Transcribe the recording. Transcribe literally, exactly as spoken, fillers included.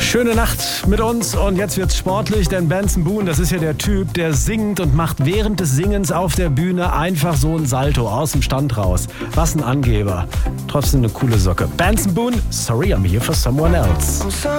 Schöne Nacht mit uns und jetzt wird's sportlich, denn Benson Boone, das ist ja der Typ, der singt und macht während des Singens auf der Bühne einfach so ein Salto aus dem Stand raus. Was ein Angeber. Trotzdem eine coole Socke. Benson Boone, sorry, I'm here for someone else.